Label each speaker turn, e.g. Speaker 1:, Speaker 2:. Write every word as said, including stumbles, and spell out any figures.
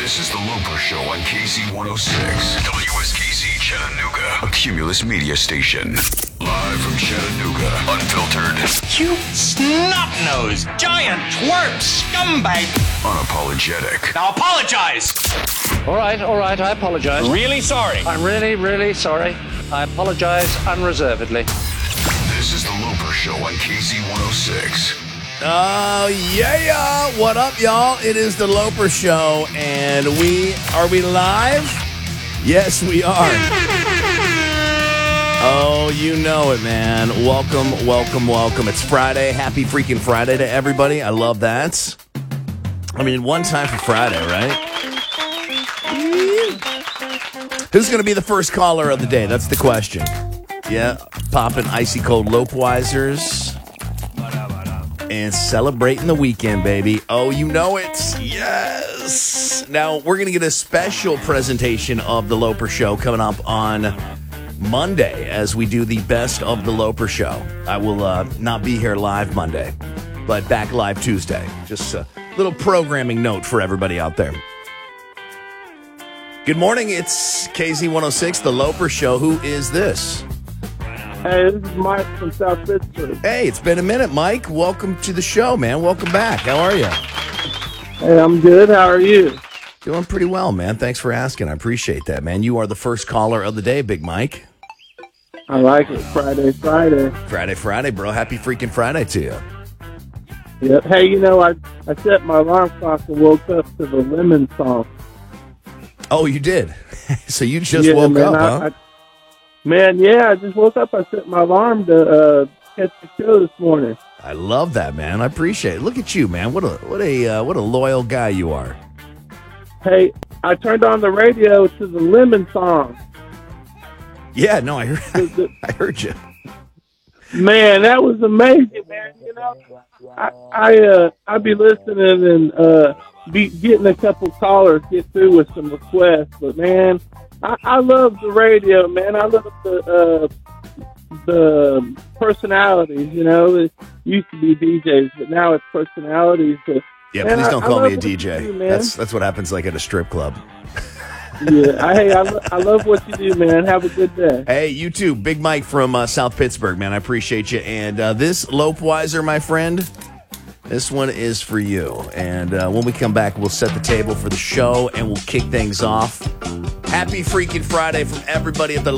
Speaker 1: This is the Loper Show on K Z one oh six, W S K Z Chattanooga, a Cumulus media station. Live from Chattanooga, unfiltered,
Speaker 2: You snot-nosed, giant twerp scumbag.
Speaker 1: unapologetic.
Speaker 2: Now apologize.
Speaker 3: All right, all right, I apologize.
Speaker 2: Really sorry.
Speaker 3: I'm really, really sorry. I apologize unreservedly.
Speaker 1: This is the Loper Show on K Z one oh six.
Speaker 4: Oh, yeah. What up, y'all? It is the Loper Show, and we, are we live? Yes, we are. Oh, you know it, man. Welcome, welcome, welcome. It's Friday. Happy freaking Friday to everybody. I love that. I mean, one time for Friday, right? Who's going to be the first caller of the day? That's the question. Yeah, popping icy cold Lopeweisers. And celebrating the weekend, baby. Oh, you know it. Yes. Now, we're going to get a special presentation of the Loper Show coming up on Monday as we do the best of the Loper Show. I will uh, not be here live Monday, but back live Tuesday. Just a little programming note for everybody out there. Good morning. It's K Z one oh six, the Loper Show. Who is this?
Speaker 5: Hey, this is Mike from South Pittsburgh.
Speaker 4: Hey, it's been a minute, Mike. Welcome to the show, man. Welcome back. How are you?
Speaker 5: Hey, I'm good. How are you?
Speaker 4: Doing pretty well, man. Thanks for asking. I appreciate that, man. You are the first caller of the day, Big Mike.
Speaker 5: I like it. Friday, Friday.
Speaker 4: Friday, Friday, bro. Happy freaking Friday to you.
Speaker 5: Yep. Hey, you know, I, I set my alarm clock and woke up to the Lemon song.
Speaker 4: Oh, you did? So you just
Speaker 5: Yeah,
Speaker 4: woke
Speaker 5: man,
Speaker 4: up,
Speaker 5: I,
Speaker 4: huh?
Speaker 5: I, man, yeah, I just woke up. I set my alarm to uh, catch the show this morning.
Speaker 4: I love that, man. I appreciate it. Look at you, man. What a what a uh, what a loyal guy you are.
Speaker 5: Hey, I turned on the radio to the Lemon song.
Speaker 4: Yeah, no, I heard. I heard you.
Speaker 5: Man, that was amazing, man. You know, I I uh I be listening and uh be getting a couple callers get through with some requests, but man, I, I love the radio, man. I love the uh the personalities. You know, it used to be D Js, but now it's personalities. That,
Speaker 4: Yeah,
Speaker 5: man,
Speaker 4: please don't
Speaker 5: I,
Speaker 4: call
Speaker 5: I
Speaker 4: me a
Speaker 5: love
Speaker 4: D
Speaker 5: what
Speaker 4: J.
Speaker 5: you do, man.
Speaker 4: That's that's what happens like at a strip club.
Speaker 5: Yeah, I, hey, I, lo- I love what you do, man. Have a good day.
Speaker 4: Hey, you too. Big Mike from uh, South Pittsburgh, man. I appreciate you. And uh, this Lopeweiser, my friend, this one is for you. And uh, when we come back, we'll set the table for the show and we'll kick things off. Happy freaking Friday from everybody at the